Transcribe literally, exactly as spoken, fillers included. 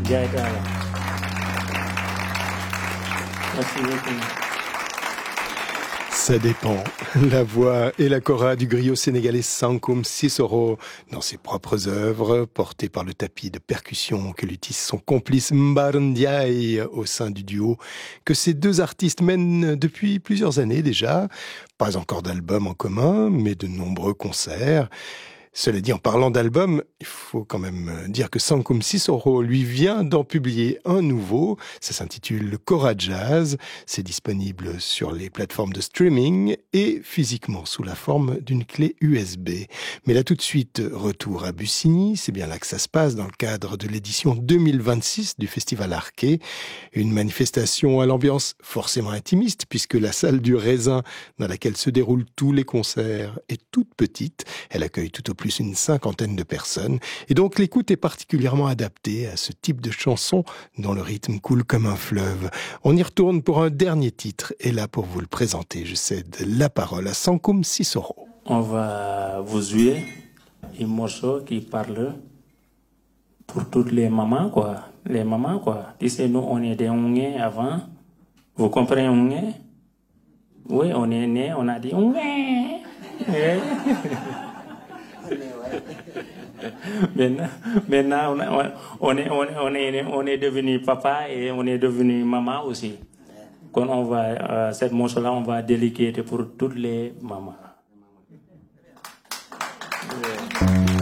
Jaitala. Merci beaucoup. Ça dépend. La voix et la chora du griot sénégalais Sankoum Sissoko dans ses propres œuvres, portées par le tapis de percussion que l'utilise son complice Mbar Ndiaye au sein du duo que ces deux artistes mènent depuis plusieurs années déjà. Pas encore d'album en commun, mais de nombreux concerts. Cela dit, en parlant d'album, il faut quand même dire que Sankoum Sissoko lui vient d'en publier un nouveau. Ça s'intitule Kora Jazz. C'est disponible sur les plateformes de streaming et physiquement sous la forme d'une clé U S B. Mais là tout de suite, retour à Bussigny. C'est bien là que ça se passe dans le cadre de l'édition deux mille vingt-six du Festival Arquet. Une manifestation à l'ambiance forcément intimiste puisque la salle du Raisin dans laquelle se déroulent tous les concerts est toute petite. Elle accueille tout au plus une cinquantaine de personnes. Et donc l'écoute est particulièrement adaptée à ce type de chanson dont le rythme coule comme un fleuve. On y retourne pour un dernier titre et là pour vous le présenter, je cède la parole à Sankoum Sissoko. On va vous jouer un morceau qui parle pour toutes les mamans, quoi. Les mamans, quoi. Tu sais, nous, on est des Oungé avant. Vous comprenez Oungé? Oui, on est né, on a dit Oungé. Maintenant, maintenant on, est, on, est, on, est, on est devenu papa et on est devenu maman aussi. Quand on va, euh, cette morceau-là, on va déliquer pour toutes les mamans.